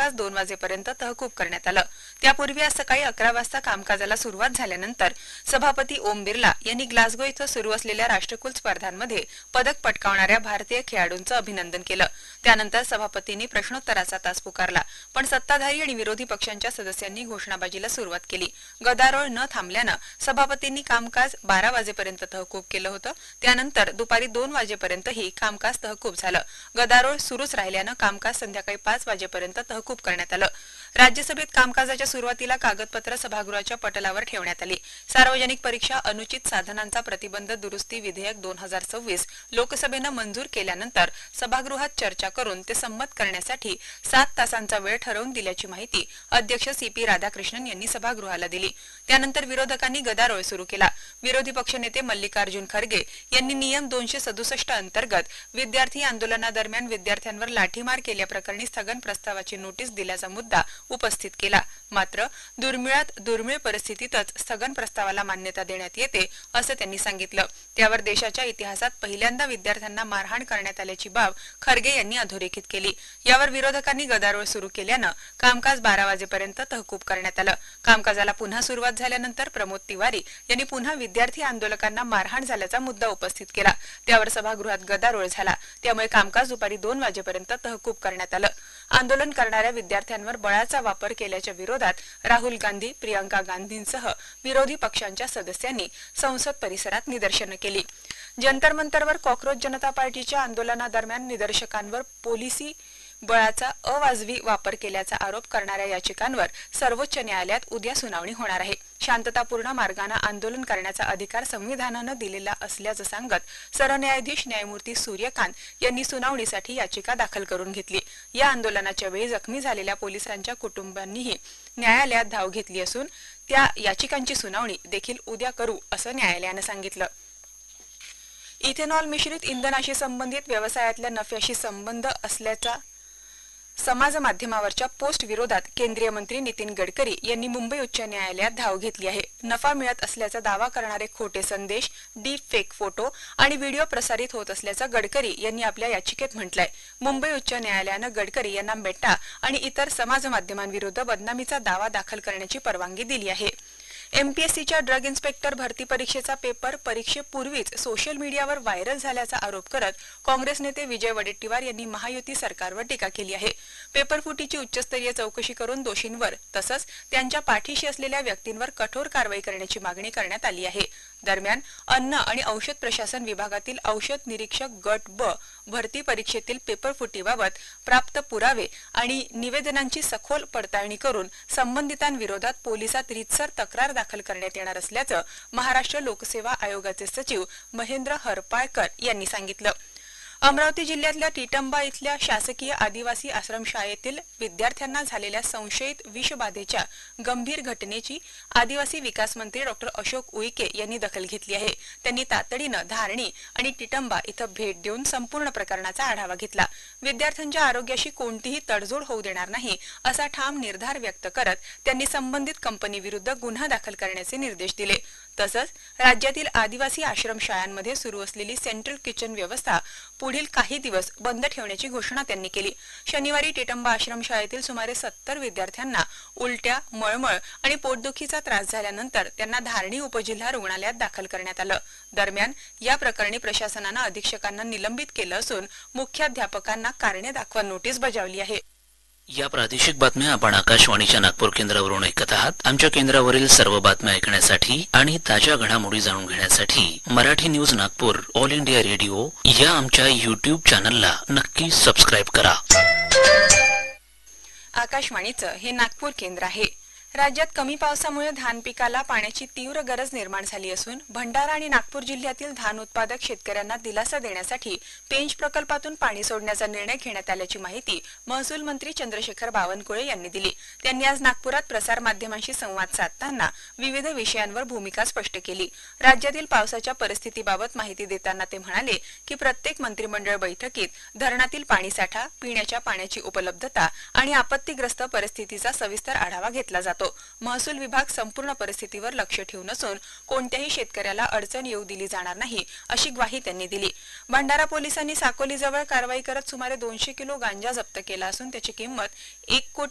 कामकाज 2 वाजेपर्यंत तहकूब करण्यात आलं। त्यापूर्वी आज सकाळी 11 वाजता कामकाजाला सुरुवात झाल्यानंतर सभापती ओम बिर्ला यांनी ग्लासगो इथं सुरू असलेल्या राष्ट्रकुल स्पर्धांमध्ये पदक पटकावणाऱ्या भारतीय खेळाडूंचं अभिनंदन केलं। त्यानंतर सभापतींनी प्रश्नोत्तराचा तास पुकारला, पण सत्ताधारी आणि विरोधी पक्षांच्या सदस्यांनी घोषणाबाजीला सुरुवात केली। गदारोळ न थांबल्यानं सभापतींनी कामकाज 12 वाजेपर्यंत तहकूब केलं होतं। त्यानंतर दुपारी 2 वाजेपर्यंतही कामकाज तहकूब झालं। गदारोळ सुरूच राहिल्यानं कामकाज संध्याकाळी 5 वाजेपर्यंत तहकूब करण्यात आलं। राज्यसभेत कामकाजाच्या सुरुवातीला कागदपत्र सभागृहाच्या पटलावर ठेवण्यात आली। सार्वजनिक परीक्षा अनुचित साधनांचा प्रतिबंध दुरुस्ती विधेयक 2026 लोकसभेनं मंजूर केल्यानंतर सभागृहात चर्चा करून ते संमत करण्यासाठी 7 तासांचा वेळ ठरवून दिल्याची माहिती अध्यक्ष CP राधाकृष्णन यांनी सभागृहाला दिली। त्यानंतर विरोधकांनी गदारोळ सुरू केला। विरोधी पक्षनेते मल्लिकार्जुन खरगे यांनी नियम 267 अंतर्गत विद्यार्थी आंदोलनादरम्यान विद्यार्थ्यांवर लाठीमार केल्याप्रकरणी स्थगन प्रस्तावाची नोटीस दिल्याचा मुद्दा उपस्थित केला। मात्र दुर्मिळात दुर्मिळ परिस्थितीतच स्थगन प्रस्तावाला मान्यता देण्यात येते असं त्यांनी सांगितलं। त्यावर देशाच्या इतिहासात पहिल्यांदा विद्यार्थ्यांना मारहाण करण्यात आल्याची बाब खरगे यांनी अधोरेखित केली। यावर विरोधकांनी गदारोळ सुरू केल्यानं कामकाज 12 वाजेपर्यंत तहकूब करण्यात आलं। कामकाजाला पुन्हा सुरुवात झाल्यानंतर प्रमोद तिवारी यांनी पुन्हा विद्यार्थी आंदोलकांना मारहाण झाल्याचा मुद्दा उपस्थित केला। त्यावर सभागृहात गदारोळ झाला। त्यामुळे कामकाज दुपारी 2 वाजेपर्यंत तहकूब करण्यात आलं। आंदोलन करणाऱ्या विद्यार्थ्यांवर बळाचा वापर केल्याच्या विरोधात राहुल गांधी, प्रियंका गांधींसह विरोधी पक्षांच्या सदस्यांनी संसद परिसरात निदर्शनं केली। जंतर मंतरवर कॉक्रोच जनता पार्टीच्या आंदोलनादरम्यान निदर्शकांवर पोलिसी बळाचा अवाजवी वापर केल्याचा आरोप करणाऱ्या याचिकांवर सर्वोच्च न्यायालयात उद्या सुनावणी होणार आहे। शांततापूर्ण मार्गाने आंदोलन करण्याचा अधिकार संविधानानं दिलेला असल्याचं सांगत सरन्यायाधीश न्यायमूर्ती सूर्यकांत यांनी सुनावणीसाठी याचिका दाखल करून घेतली। या आंदोलनाच्या वेळी जखमी झालेल्या पोलिसांच्या कुटुंबांनीही न्यायालयात धाव घेतली असून त्या याचिकांची सुनावणी देखील उद्या करू असं न्यायालयानं सांगितलं। इथेनॉल मिश्रित इंधनाशी संबंधित व्यवसायातल्या नफ्याशी संबंध असल्याचा समाज माध्यमावरच्या पोस्ट विरोधात केंद्रीय मंत्री नितीन गडकरी यांनी मुंबई उच्च न्यायालयात धाव घेतली आहे। नफा मिळत असल्याचा दावा करणारे खोटे संदेश, डीप फेक फोटो आणि व्हिडिओ प्रसारित होत असल्याचं गडकरी यांनी आपल्या याचिकेत म्हटलंय। मुंबई उच्च न्यायालयानं गडकरी यांना मेटा आणि इतर समाज माध्यमांविरुद्ध बदनामीचा दावा दाखल करण्याची परवानगी दिली आहे। MPSCच्या ड्रग इन्स्पेक्टर भरती परीक्षेचा पेपर परीक्षेपूर्वीच सोशल मीडियावर व्हायरल झाल्याचा आरोप करत काँग्रेस नेते विजय वडेट्टीवार यांनी महायुती सरकारवर टीका केली आहे। पेपर फुटीची उच्चस्तरीय चौकशी करून दोषींवर तसंच त्यांच्या पाठीशी असलेल्या व्यक्तींवर कठोर कारवाई करण्याची मागणी करण्यात आली आहे। दरम्यान अन्न आणि औषध प्रशासन विभागातील औषध निरीक्षक गट ब भरती परीक्षेतील पेपर फुटीबाबत प्राप्त पुरावे आणि निवेदनांची सखोल पडताळणी करून संबंधितांविरोधात पोलिसात रीतसर तक्रार दाखल करण्यात येणार असल्याचं महाराष्ट्र लोकसेवा आयोगाचे सचिव महेंद्र हरपाळकर यांनी सांगितलं। अमरावती जिल्ह्यातल्या टिटंबा इथल्या शासकीय आदिवासी आश्रमशाळेतील विद्यार्थ्यांना झालेल्या संशयित विषबाधेच्या गंभीर घटनेची आदिवासी विकास मंत्री डॉ. अशोक उईके यांनी दखल घेतली आहे। त्यांनी तातडीनं धारणी आणि टिटंबा इथं भेट देऊन संपूर्ण प्रकरणाचा आढावा घेतला। विद्यार्थ्यांच्या आरोग्याशी कोणतीही तडजोड होऊ देणार नाही असा ठाम निर्धार व्यक्त करत त्यांनी संबंधित कंपनीविरुद्ध गुन्हा दाखल करण्याचे निर्देश दिले। तसंच राज्यातील आदिवासी आश्रमशाळांमध्ये सुरू असलेली सेंट्रल किचन व्यवस्था पुढील काही दिवस बंद ठेवण्याची घोषणा त्यांनी केली। शनिवारी टिटंबा आश्रमशाळेतील सुमारे 70 विद्यार्थ्यांना उलट्या, मळमळ आणि पोटदुखीचा त्रास झाल्यानंतर त्यांना धारणी उपजिल्हा रुग्णालयात दाखल करण्यात आलं। दरम्यान या प्रकरणी प्रशासनानं अधीक्षकांना निलंबित केलं असून मुख्याध्यापकांना कारणे दाखवा नोटीस बजावली आहे। या प्रादेशिक बातम्या आपण आकाशवाणीच्या नागपूर केंद्रावरून ऐकत आहात। आमच्या केंद्रावरील सर्व बातम्या ऐकण्यासाठी आणि ताज्या घडामोडी जाणून घेण्यासाठी Marathi news Nagpur all India radio या आमच्या YouTube चॅनलला नक्की सबस्क्राइब करा। आकाशवाणीचं हे नागपूर केंद्र आहे। राज्यात कमी पावसामुळे धान पिकाला पाण्याची तीव्र गरज निर्माण झाली असून भंडारा आणि नागपूर जिल्ह्यातील धान उत्पादक शेतकऱ्यांना दिलासा देण्यासाठी पेंच प्रकल्पातून पाणी सोडण्याचा निर्णय घेण्यात आल्याची माहिती महसूल मंत्री चंद्रशेखर बावनकुळे यांनी दिली। त्यांनी आज नागपुरात प्रसार माध्यमांशी संवाद साधताना विविध विषयांवर भूमिका स्पष्ट केली। राज्यातील पावसाच्या परिस्थितीबाबत माहिती देताना ते म्हणाले की प्रत्येक मंत्रिमंडळ बैठकीत धरणातील पाणीसाठा, पिण्याच्या पाण्याची उपलब्धता आणि आपत्तीग्रस्त परिस्थितीचा सविस्तर आढावा घेतला जातो। महसूल विभाग संपूर्ण परिस्थितीवर लक्ष ठेवून असून कोणत्याही शेतकऱ्याला अडचण येऊ दिली जाणार नाही अशी ग्वाही त्यांनी दिली। भंडारा पोलिसांनी साकोलीजवळ कारवाई करत सुमारे 200 किलो गांजा जप्त केला असून त्याची किंमत 1